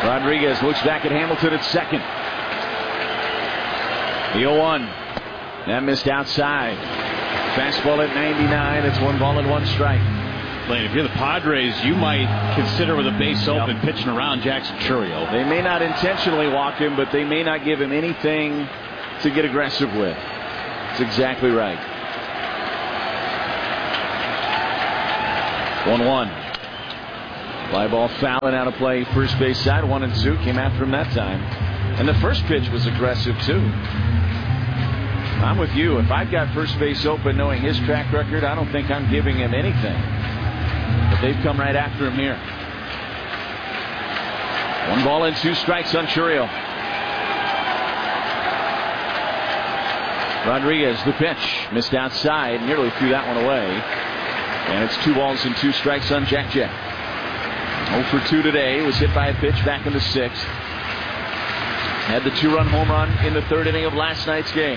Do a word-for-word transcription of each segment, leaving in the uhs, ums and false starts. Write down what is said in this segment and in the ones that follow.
Rodriguez looks back at Hamilton at second. The oh one. That missed outside. Fastball at ninety-nine. It's one ball and one strike. Lane, if you're the Padres, you might consider with a base open yep. pitching around Jackson Chourio. They may not intentionally walk him, but they may not give him anything to get aggressive with. That's exactly right. one one. Fly ball fouling out of play. First base side. One and two. Came after him that time. And the first pitch was aggressive, too. I'm with you. If I've got first base open, knowing his track record, I don't think I'm giving him anything. But they've come right after him here. One ball and two strikes on Chourio. Rodriguez, the pitch. Missed outside. Nearly threw that one away. And it's two balls and two strikes on Jack Jack. oh for two today. Was hit by a pitch back in the sixth. Had the two-run home run in the third inning of last night's game.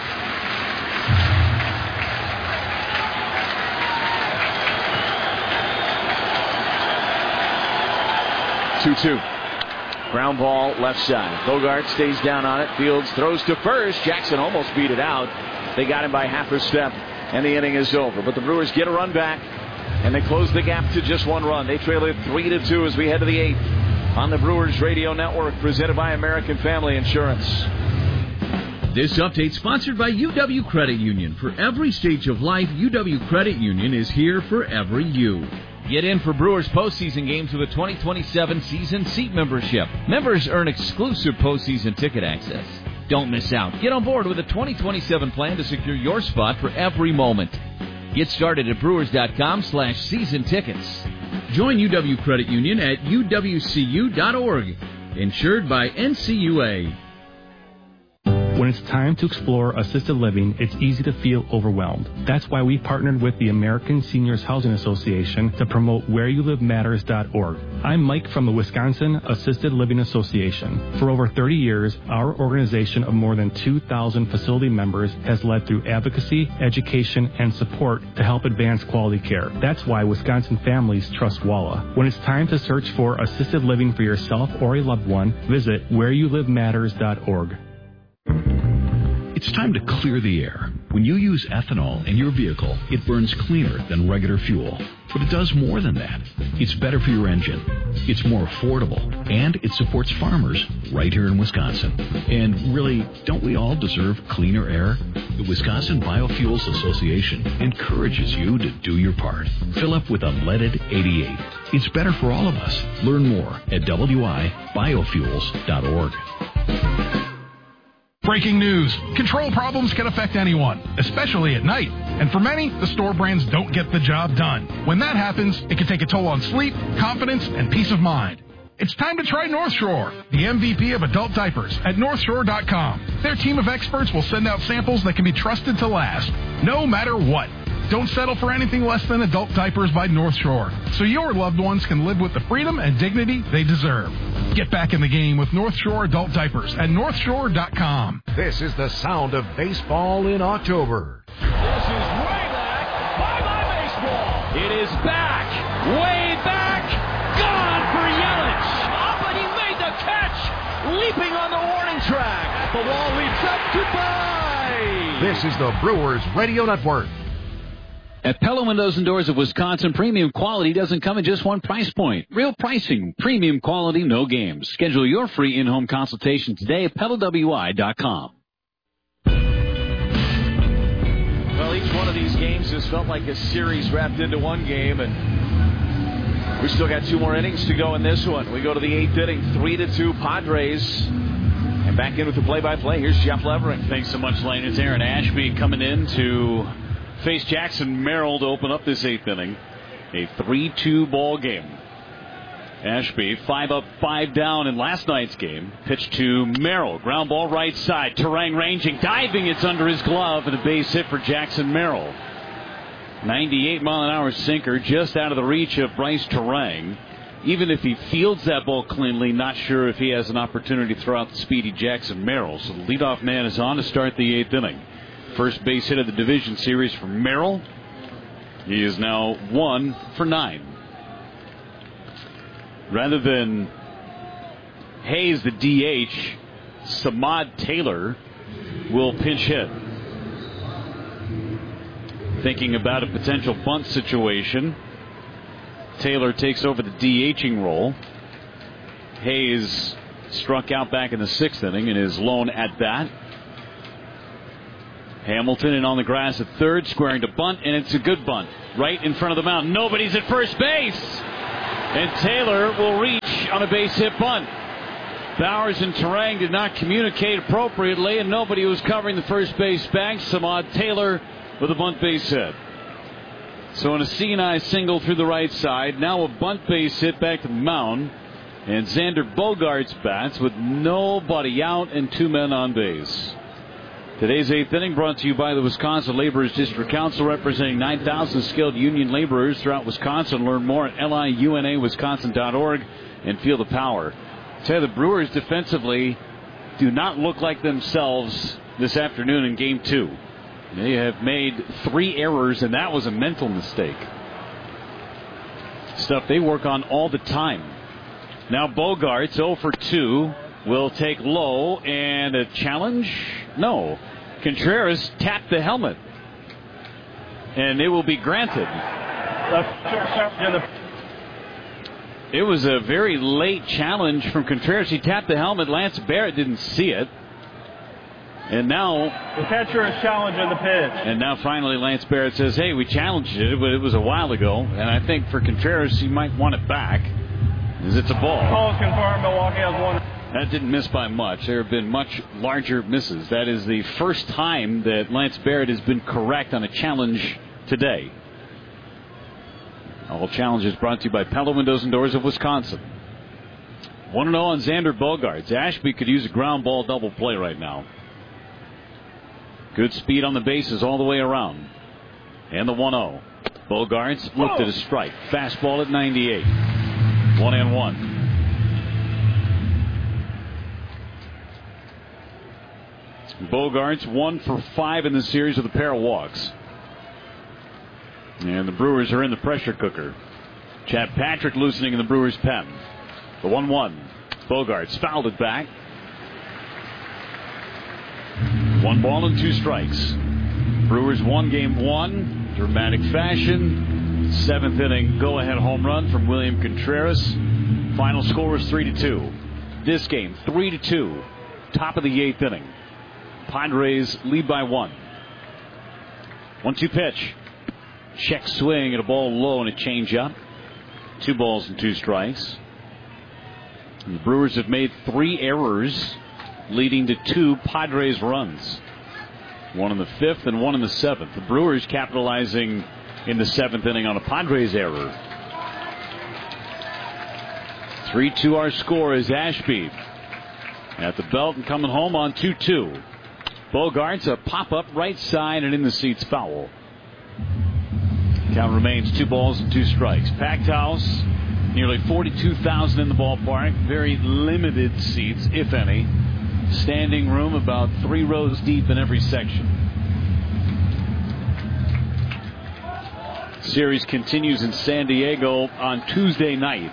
two two. Ground ball left side. Bogart stays down on it. Fields throws to first. Jackson almost beat it out. They got him by half a step, and the inning is over. But the Brewers get a run back, and they close the gap to just one run. They trail it three to two as we head to the eighth on the Brewers Radio Network, presented by American Family Insurance. This update sponsored by U W Credit Union. For every stage of life, U W Credit Union is here for every you. Get in for Brewers postseason games with a twenty twenty-seven season seat membership. Members earn exclusive postseason ticket access. Don't miss out. Get on board with a twenty twenty-seven plan to secure your spot for every moment. Get started at brewers.com slash season tickets. Join U W Credit Union at U W C U dot org. Insured by N C U A. When it's time to explore assisted living, it's easy to feel overwhelmed. That's why we partnered with the American Seniors Housing Association to promote where you live matters dot org. I'm Mike from the Wisconsin Assisted Living Association. For over thirty years, our organization of more than two thousand facility members has led through advocacy, education, and support to help advance quality care. That's why Wisconsin families trust W A L A. When it's time to search for assisted living for yourself or a loved one, visit where you live matters dot org. It's time to clear the air. When you use ethanol in your vehicle, it burns cleaner than regular fuel. But it does more than that. It's better for your engine. It's more affordable. And it supports farmers right here in Wisconsin. And really, don't we all deserve cleaner air? The Wisconsin Biofuels Association encourages you to do your part. Fill up with unleaded eighty-eight. It's better for all of us. Learn more at W I biofuels dot org. Breaking news. Control problems can affect anyone, especially at night. And for many, the store brands don't get the job done. When that happens, it can take a toll on sleep, confidence, and peace of mind. It's time to try North Shore, the M V P of adult diapers at north shore dot com. Their team of experts will send out samples that can be trusted to last, no matter what. Don't settle for anything less than adult diapers by North Shore, so your loved ones can live with the freedom and dignity they deserve. Get back in the game with North Shore adult diapers at north shore dot com. This is the sound of baseball in October. This is way back. Bye-bye baseball. It is back. Way back. Gone for Yelich. Up and he made the catch. Leaping on the warning track. The wall leaps up. Goodbye. This is the Brewers Radio Network. At Pella Windows and Doors of Wisconsin, premium quality doesn't come at just one price point. Real pricing, premium quality, no games. Schedule your free in-home consultation today at pella w i dot com. Well, each one of these games has felt like a series wrapped into one game, and we still got two more innings to go in this one. We go to the eighth inning, three to two Padres. And back in with the play-by-play, here's Jeff Levering. Thanks so much, Lane. It's Aaron Ashby coming in to face Jackson Merrill to open up this eighth inning. A three two ball game. Ashby, five up, five down in last night's game. Pitch to Merrill. Ground ball right side. Turang ranging, diving. It's under his glove, and a base hit for Jackson Merrill. ninety-eight mile an hour sinker just out of the reach of Bryce Turang. Even if he fields that ball cleanly, not sure if he has an opportunity to throw out the speedy Jackson Merrill. So the leadoff man is on to start the eighth inning. First base hit of the division series for Merrill. He is now one for nine. Rather than Hayes, the D H. Samad Taylor will pinch hit. Thinking about a potential bunt situation. Taylor takes over the DHing role. Hayes struck out back in the sixth inning in his lone at bat. Hamilton in on the grass at third, squaring to bunt, and it's a good bunt. Right in front of the mound. Nobody's at first base. And Taylor will reach on a base hit bunt. Bowers and Terang did not communicate appropriately, and nobody was covering the first base bank. Samad Taylor with a bunt base hit. So in a C and I single through the right side, now a bunt base hit back to the mound. And Xander Bogaerts bats with nobody out and two men on base. Today's eighth inning brought to you by the Wisconsin Laborers District Council, representing nine thousand skilled union laborers throughout Wisconsin. Learn more at L I U N A Wisconsin dot org and feel the power. Tell you, the Brewers defensively do not look like themselves this afternoon in game two. They have made three errors, and that was a mental mistake. Stuff they work on all the time. Now Bogaerts oh for two will take low, and a challenge? No. Contreras tapped the helmet, and it will be granted. It was a very late challenge from Contreras. He tapped the helmet. Lance Barrett didn't see it. And now the catcher is challenging the pitch. And now finally Lance Barrett says, hey, we challenged it, but it was a while ago. And I think for Contreras, he might want it back, as it's a ball. Call is confirmed. Milwaukee has one. That didn't miss by much. There have been much larger misses. That is the first time that Lance Barrett has been correct on a challenge today. All challenges brought to you by Pella Windows and Doors of Wisconsin. one and oh on Xander Bogaerts. Ashby could use a ground ball double play right now. Good speed on the bases all the way around. And the one oh. Bogaerts looked at a strike. Fastball at ninety-eight. One and one. Bogaerts one for five in the series with a pair of walks. And the Brewers are in the pressure cooker. Chad Patrick loosening in the Brewers' pen. The one one. Bogaerts fouled it back. One ball and two strikes. Brewers won game one. Dramatic fashion. Seventh inning go-ahead home run from William Contreras. Final score was three to two. This game, three to two. Top of the eighth inning. Padres lead by one. one two pitch. Check swing at a ball low and a changeup. Two balls and two strikes. And the Brewers have made three errors, leading to two Padres runs. One in the fifth and one in the seventh. The Brewers capitalizing in the seventh inning on a Padres error. three two our score is Ashby at the belt and coming home on two two. Bogaerts a pop-up right side and in the seats foul. Count remains two balls and two strikes. Packed house, nearly forty-two thousand in the ballpark. Very limited seats, if any. Standing room about three rows deep in every section. Series continues in San Diego on Tuesday night.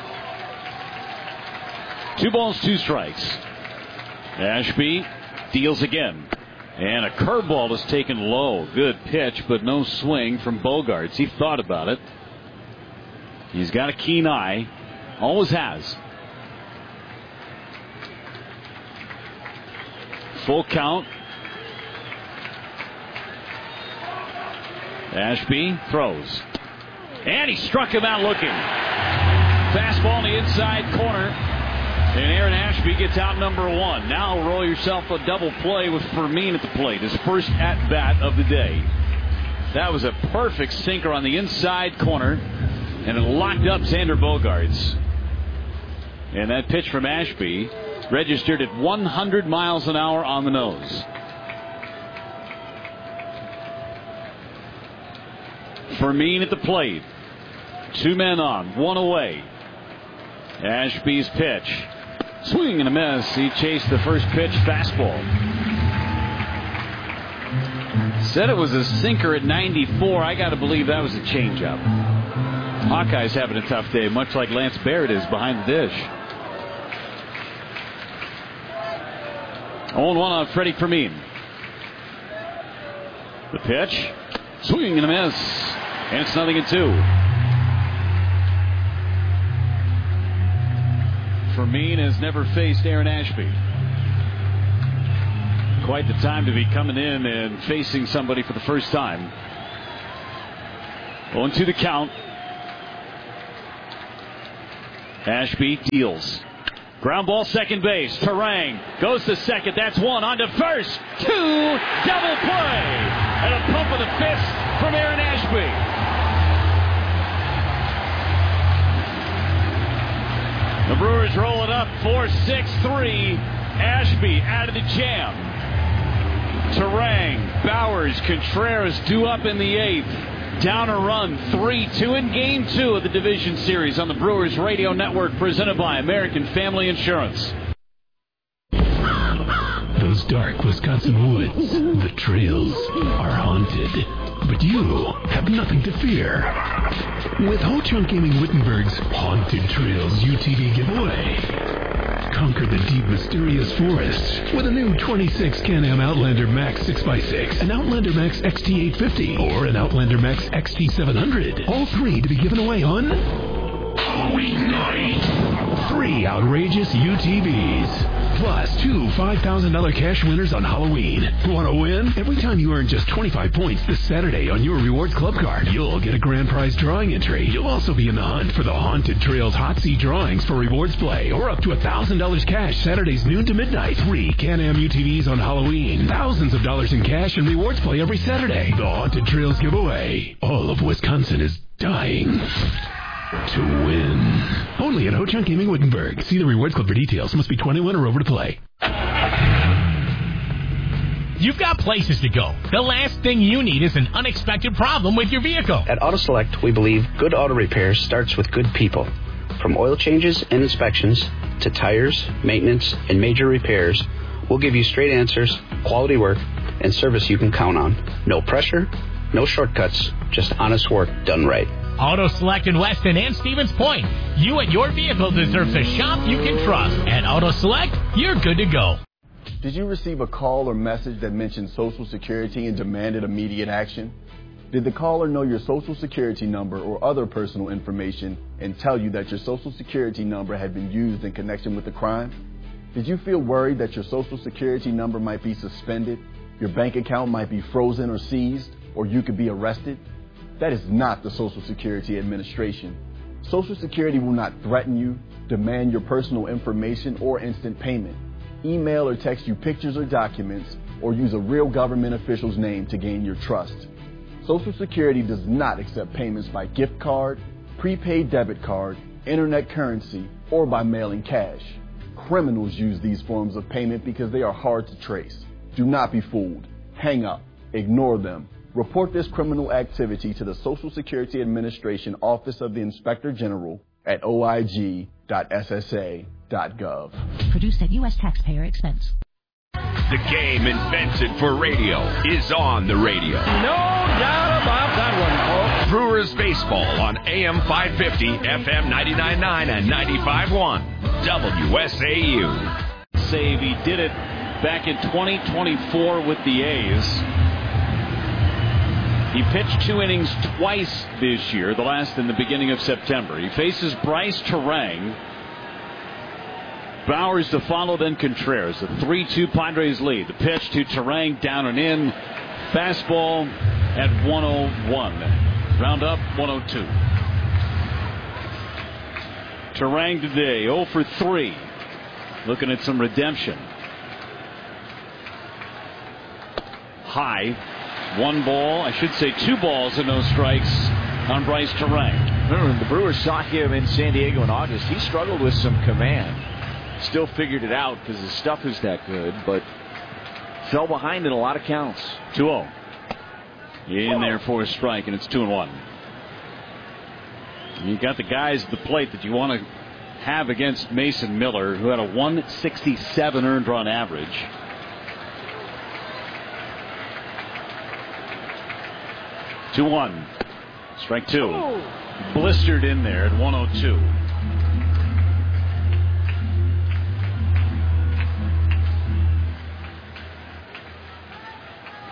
Two balls, two strikes. Ashby deals again. And a curveball is taken low. Good pitch, but no swing from Bogaerts. He thought about it. He's got a keen eye. Always has. Full count. Ashby throws. And he struck him out looking. Fastball in the inside corner. And Aaron Ashby gets out number one. Now roll yourself a double play with Fermin at the plate. His first at-bat of the day. That was a perfect sinker on the inside corner. And it locked up Xander Bogaerts. And that pitch from Ashby registered at one hundred miles an hour on the nose. Fermin at the plate. Two men on, one away. Ashby's pitch. Swing and a miss. He chased the first pitch fastball. Said it was a sinker at ninety-four. I got to believe that was a changeup. Hawkeyes having a tough day, much like Lance Barrett is behind the dish. oh one on Freddie Fermin. The pitch. Swing and a miss. And it's nothing and two. Fermin has never faced Aaron Ashby. Quite the time to be coming in and facing somebody for the first time. On to the count. Ashby deals. Ground ball, second base. Terang goes to second. That's one. On to first. Two. Double play. And a pump of the fist from Aaron Ashby. The Brewers roll it up. four six three. Ashby out of the jam. Terang, Bowers, Contreras due up in the eighth. Down a run, three two in game two of the division series on the Brewers Radio Network, presented by American Family Insurance. Those dark Wisconsin woods, the trails, are haunted. But you have nothing to fear. With Ho-Chunk Gaming Wittenberg's Haunted Trails U T V giveaway. Conquer the deep, mysterious forest with a new twenty-six Can-Am Outlander Max six by six, an Outlander Max X T eight fifty, or an Outlander Max X T seven hundred. All three to be given away on Halloween night. Three outrageous U T Vs. Plus two five thousand dollars cash winners on Halloween. Want to win? Every time you earn just twenty-five points this Saturday on your Rewards Club card, you'll get a grand prize drawing entry. You'll also be in the hunt for the Haunted Trails Hot Seat drawings for Rewards Play, or up to one thousand dollars cash Saturdays noon to midnight. Three Can-Am U T Vs on Halloween. Thousands of dollars in cash and Rewards Play every Saturday. The Haunted Trails giveaway. All of Wisconsin is dying to win. Only at Ho-Chunk Gaming Wittenberg. See the Rewards Club for details. Must be twenty-one or over to play. You've got places to go. The last thing you need is an unexpected problem with your vehicle. At Auto Select, we believe good auto repair starts with good people. From oil changes and inspections to tires, maintenance, and major repairs, we'll give you straight answers, quality work, and service you can count on. No pressure, no shortcuts, just honest work done right. Auto Select in Weston and Stevens Point. You and your vehicle deserves a shop you can trust. At Auto Select, you're good to go. Did you receive a call or message that mentioned Social Security and demanded immediate action? Did the caller know your Social Security number or other personal information and tell you that your Social Security number had been used in connection with the crime? Did you feel worried that your Social Security number might be suspended, your bank account might be frozen or seized, or you could be arrested? That is not the Social Security Administration. Social Security will not threaten you, demand your personal information, or instant payment, email or text you pictures or documents, or use a real government official's name to gain your trust. Social Security does not accept payments by gift card, prepaid debit card, internet currency, or by mailing cash. Criminals use these forms of payment because they are hard to trace. Do not be fooled. Hang up. Ignore them. Report this criminal activity to the Social Security Administration Office of the Inspector General at O I G dot S S A dot gov. Produced at U S taxpayer expense. The game invented for radio is on the radio. No doubt about that one, folks. Brewers baseball on A M five fifty, F M ninety-nine point nine, and ninety-five point one. W S A U. Save. He did it back in twenty twenty-four with the A's. He pitched two innings twice this year, the last in the beginning of September. He faces Bryce Terang. Bowers to follow, then Contreras. A three two Padres lead. The pitch to Terang, down and in. Fastball at one oh one. Round up one oh two. Terang today oh for three. Looking at some redemption. High. One ball, I should say two balls and no strikes on Bryce Terang. Remember, the Brewers saw him in San Diego in August. He struggled with some command. Still figured it out because his stuff is that good, but fell behind in a lot of counts. two oh. In there for a strike, and it's two and one. You got the guys at the plate that you want to have against Mason Miller, who had a one sixty-seven earned run average. two one. Strike two. Oh. Blistered in there at one oh two.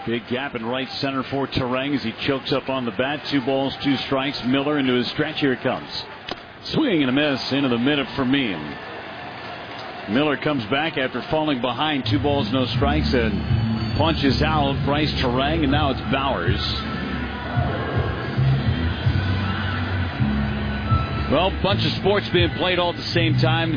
Big gap in right center for Terang as he chokes up on the bat. Two balls, two strikes. Miller into his stretch. Here it comes. Swing and a miss into the middle for Meehan. Miller comes back after falling behind. Two balls, no strikes, and punches out Bryce Terang, and now it's Bowers. Well, bunch of sports being played all at the same time.